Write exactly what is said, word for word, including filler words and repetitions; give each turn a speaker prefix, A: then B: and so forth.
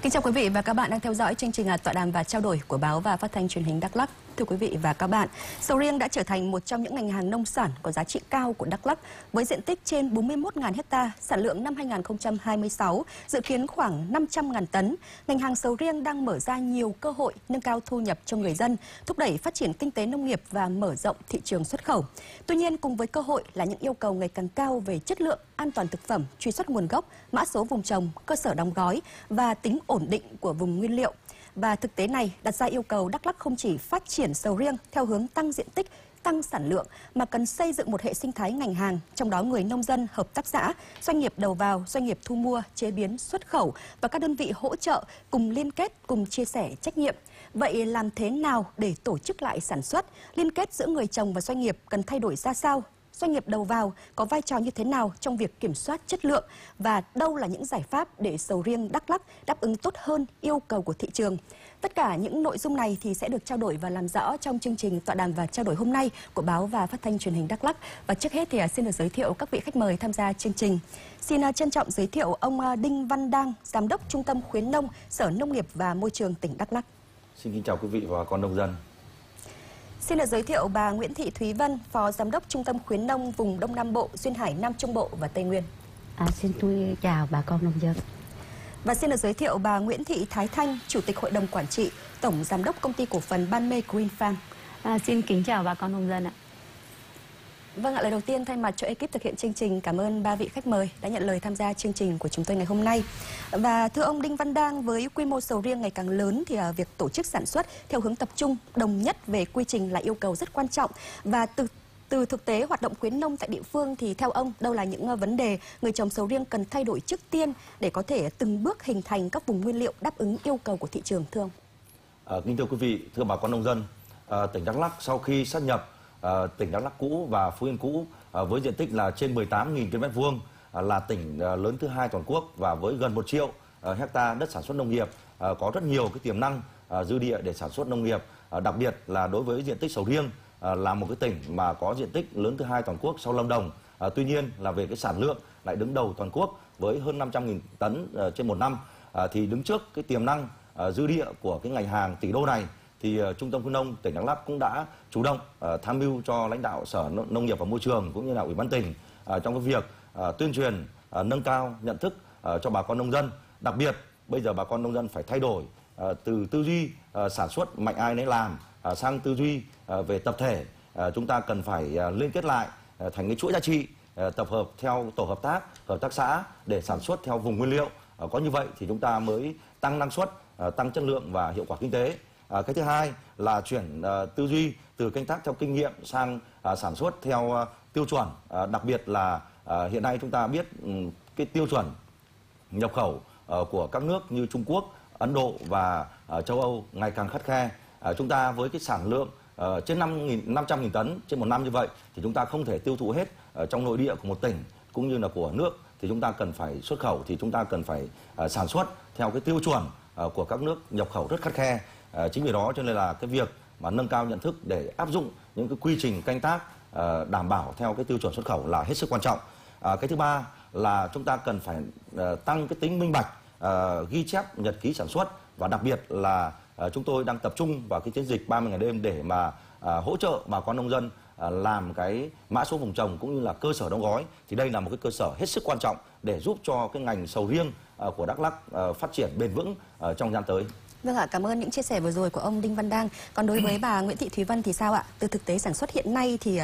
A: Kính chào quý vị và các bạn đang theo dõi chương trình tọa đàm và trao đổi của báo và phát thanh truyền hình Đắk Lắk. Thưa quý vị và các bạn, sầu riêng đã trở thành một trong những ngành hàng nông sản có giá trị cao của Đắk Lắk với diện tích trên bốn mươi mốt nghìn ha, sản lượng năm hai nghìn không trăm hai mươi sáu dự kiến khoảng năm trăm nghìn tấn. Ngành hàng sầu riêng đang mở ra nhiều cơ hội nâng cao thu nhập cho người dân, thúc đẩy phát triển kinh tế nông nghiệp và mở rộng thị trường xuất khẩu. Tuy nhiên, cùng với cơ hội là những yêu cầu ngày càng cao về chất lượng, an toàn thực phẩm, truy xuất nguồn gốc, mã số vùng trồng, cơ sở đóng gói và tính ổn định của vùng nguyên liệu. Và thực tế này đặt ra yêu cầu Đắk Lắk không chỉ phát triển sầu riêng theo hướng tăng diện tích, tăng sản lượng, mà cần xây dựng một hệ sinh thái ngành hàng, trong đó người nông dân, hợp tác xã, doanh nghiệp đầu vào, doanh nghiệp thu mua, chế biến, xuất khẩu và các đơn vị hỗ trợ cùng liên kết, cùng chia sẻ trách nhiệm. Vậy làm thế nào để tổ chức lại sản xuất, liên kết giữa người trồng và doanh nghiệp cần thay đổi ra sao? Doanh nghiệp đầu vào có vai trò như thế nào trong việc kiểm soát chất lượng và đâu là những giải pháp để sầu riêng Đắk Lắk đáp ứng tốt hơn yêu cầu của thị trường? Tất cả những nội dung này thì sẽ được trao đổi và làm rõ trong chương trình tọa đàm và trao đổi hôm nay của báo và phát thanh truyền hình Đắk Lắk. Và trước hết thì xin được giới thiệu các vị khách mời tham gia chương trình. Xin trân trọng giới thiệu ông Đinh Văn Đang, Giám đốc Trung tâm Khuyến nông, Sở Nông nghiệp và Môi trường tỉnh Đắk Lắk.
B: Xin kính chào quý vị và con nông dân.
A: Xin được giới thiệu bà Nguyễn Thị Thúy Vân, Phó Giám đốc Trung tâm Khuyến nông vùng Đông Nam Bộ, Duyên Hải, Nam Trung Bộ và Tây Nguyên.
C: À, xin tôi chào bà con nông dân.
A: Và xin được giới thiệu bà Nguyễn Thị Thái Thanh, Chủ tịch Hội đồng Quản trị, Tổng Giám đốc Công ty Cổ phần Ban Mê Green Farm.
C: À, xin kính chào bà con nông dân ạ.
A: Vâng ạ, lời đầu tiên thay mặt cho ekip thực hiện chương trình, cảm ơn ba vị khách mời đã nhận lời tham gia chương trình của chúng tôi ngày hôm nay. Và thưa ông Đinh Văn Đang, với quy mô sầu riêng ngày càng lớn thì việc tổ chức sản xuất theo hướng tập trung, đồng nhất về quy trình là yêu cầu rất quan trọng. Và từ từ thực tế hoạt động khuyến nông tại địa phương thì theo ông, đâu là những vấn đề người trồng sầu riêng cần thay đổi trước tiên để có thể từng bước hình thành các vùng nguyên liệu đáp ứng yêu cầu của thị trường, thưa ông?
B: À, kính thưa quý vị, thưa bà con nông dân, à, tỉnh Đắk Lắk sau khi sát nhập À, tỉnh Đắk Lắk cũ và Phú Yên cũ à, với diện tích là trên mười tám nghìn ki lô mét vuông, à, là tỉnh à, lớn thứ hai toàn quốc và với gần một triệu à, hecta đất sản xuất nông nghiệp, à, có rất nhiều cái tiềm năng à, dư địa để sản xuất nông nghiệp, à, đặc biệt là đối với diện tích sầu riêng à, là một cái tỉnh mà có diện tích lớn thứ hai toàn quốc sau Lâm Đồng. À, tuy nhiên là về cái sản lượng lại đứng đầu toàn quốc với hơn năm trăm nghìn tấn à, trên một năm, à, thì đứng trước cái tiềm năng à, dư địa của cái ngành hàng tỷ đô này, thì uh, Trung tâm Khuyến nông tỉnh Đắk Lắk cũng đã chủ động uh, tham mưu cho lãnh đạo Sở Nông nghiệp và Môi trường cũng như là Ủy ban tỉnh uh, trong cái việc uh, tuyên truyền, uh, nâng cao nhận thức uh, cho bà con nông dân. Đặc biệt bây giờ bà con nông dân phải thay đổi uh, từ tư duy uh, sản xuất mạnh ai nấy làm uh, sang tư duy uh, về tập thể. Uh, chúng ta cần phải uh, liên kết lại uh, thành cái chuỗi giá trị, uh, tập hợp theo tổ hợp tác, hợp tác xã để sản xuất theo vùng nguyên liệu. Uh, có như vậy thì chúng ta mới tăng năng suất, uh, tăng chất lượng và hiệu quả kinh tế. À, cái thứ hai là chuyển uh, tư duy từ canh tác theo kinh nghiệm sang uh, sản xuất theo uh, tiêu chuẩn, uh, đặc biệt là uh, hiện nay chúng ta biết um, cái tiêu chuẩn nhập khẩu uh, của các nước như Trung Quốc, Ấn Độ và uh, châu Âu ngày càng khắt khe. Uh, chúng ta với cái sản lượng uh, trên năm trăm nghìn tấn trên một năm như vậy thì chúng ta không thể tiêu thụ hết uh, trong nội địa của một tỉnh cũng như là của nước, thì chúng ta cần phải xuất khẩu, thì chúng ta cần phải uh, sản xuất theo cái tiêu chuẩn uh, của các nước nhập khẩu rất khắt khe. À, chính vì đó cho nên là cái việc mà nâng cao nhận thức để áp dụng những cái quy trình canh tác à, đảm bảo theo cái tiêu chuẩn xuất khẩu là hết sức quan trọng. À, cái thứ ba là chúng ta cần phải à, tăng cái tính minh bạch, à, ghi chép nhật ký sản xuất, và đặc biệt là à, chúng tôi đang tập trung vào cái chiến dịch ba mươi ngày đêm để mà à, hỗ trợ bà con nông dân à, làm cái mã số vùng trồng cũng như là cơ sở đóng gói. Thì đây là một cái cơ sở hết sức quan trọng để giúp cho cái ngành sầu riêng à, của Đắk Lắk à, phát triển bền vững à, trong thời gian tới.
A: Vâng ạ, cảm ơn những chia sẻ vừa rồi của ông Đinh Văn Đang. Còn đối với bà Nguyễn Thị Thúy Vân thì sao ạ? Từ thực tế sản xuất hiện nay thì